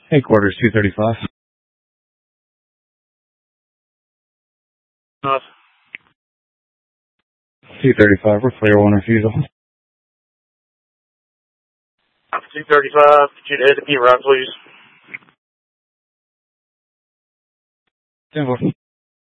Headquarters 235. 235, we're clear one refusal. 235, could you head to P right, please? 10-4.